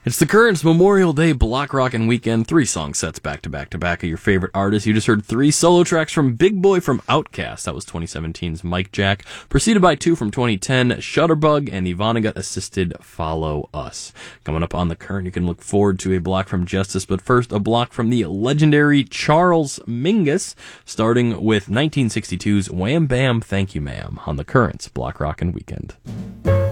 It's the Currents Memorial Day Block Rockin' Weekend. 3 song sets back to back to back of your favorite artists. You just heard 3 solo tracks from Big Boy from Outkast. That was 2017's Mike Jack. Preceded by 2 from 2010, Shutterbug and Vonnegut assisted Follow Us. Coming up on The Current, you can look forward to a block from Justice, but first a block from the legendary Charles Mingus, starting with 1962's Wham Bam Thank You Ma'am on The Currents Block Rockin' Weekend.